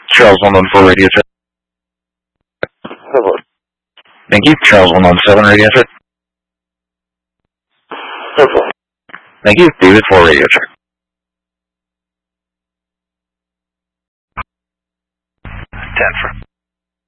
Charles 114 radio check. Hello. Thank you. Charles 117 radio check. Hello. Thank you. David 4 radio check. Denver.